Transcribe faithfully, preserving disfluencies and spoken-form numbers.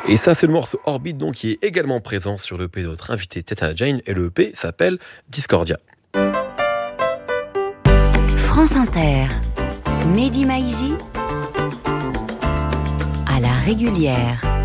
Et ça, c'est le morceau Orbit, donc, qui est également présent sur l'E P de notre invité Tetana Jane, et le E P s'appelle Discordia. France Inter, Mehdi Maizi, à la régulière.